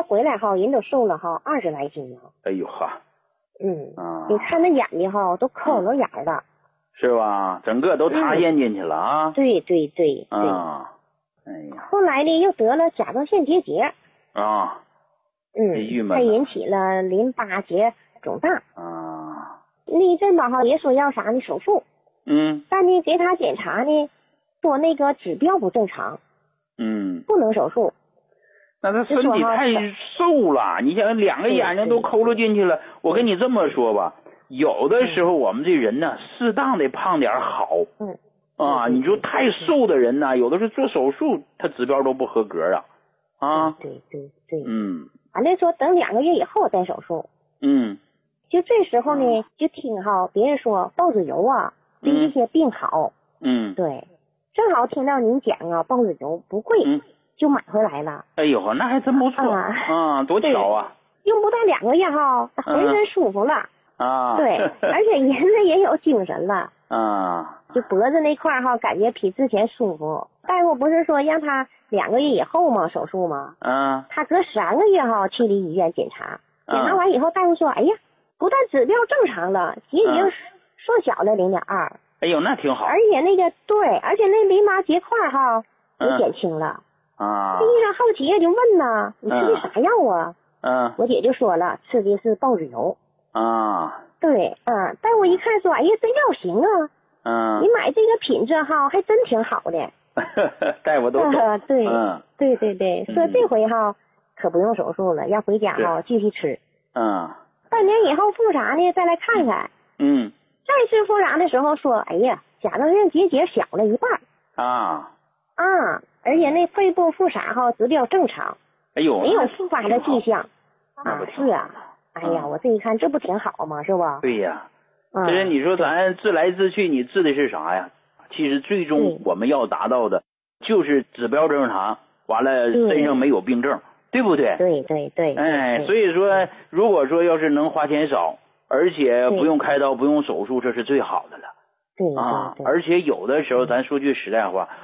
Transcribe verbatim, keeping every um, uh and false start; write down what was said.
回来哈，人都瘦了哈二十来斤了。 哎呦哈。 嗯。 啊。 你看那眼睛哈都抠了眼了。 是吧？整个都塌陷进去了啊。 嗯、对对对对。 啊。哎呀。 后来呢，又得了甲状腺结节。 啊。 嗯。还引起了淋巴结肿大。 啊。 那阵吧哈，也说要啥呢？手术。 嗯。 但呢，给他检查呢，说那个指标不正常。 嗯。 不能手术。 那他身体太瘦了，你想两个眼睛都抠了进去了。我跟你这么说吧，有的时候我们这人呢，适当的胖点好。 嗯。 啊，你说太瘦的人呢，有的时候做手术，他指标都不合格啊。啊。 对对对。 嗯。 完了说等两个月以后再手术。 嗯。 就这时候呢，就听哈别人说豹子油啊对一些病好。 嗯。 对，正好听到您讲啊，豹子油不贵。 嗯。 就买回来了。 哎呦，那还真不错啊！啊，多巧啊！ 用不到两个月哈，浑身舒服了。 啊。 对，而且人呢也有精神了。 啊。 就脖子那块哈，感觉比之前舒服。大夫不是说让他两个月以后吗？手术吗？ 嗯。 他隔三个月哈去离医院检查，检查完以后，大夫说：“哎呀，不但指标正常了，结节缩小了零点二。” 哎呦，那挺好。 而且那个对，而且那淋巴结块哈也减轻了。 啊！ 医生好奇呀，就问呐：“你吃的啥药啊？” 嗯。 我姐就说了，吃的是豹子油。 啊。 对，嗯，但我一看说，哎呀，这药行啊。 嗯。 你买这个品质哈，还真挺好的。 大夫都懂。 啊、对。 嗯。 对对对，说这回哈，可不用手术了，要回家哈继续吃。 嗯。 半年以后复查呢，再来看看。 嗯。 再次复查的时候说，哎呀，甲状腺结节小了一半。 啊。 啊。而且那肺部复查哈指标正常， 哎呦， 没有复发的迹象啊！ 是啊，哎呀，我这一看这不挺好吗？是吧？ 对呀，其实你说咱治来治去，你治的是啥呀？其实最终我们要达到的就是指标正常，完了身上没有病症，对不对？ 对对对。 哎，所以说，如果说要是能花钱少，而且不用开刀、不用手术，这是最好的了。 对啊，而且有的时候咱说句实在话。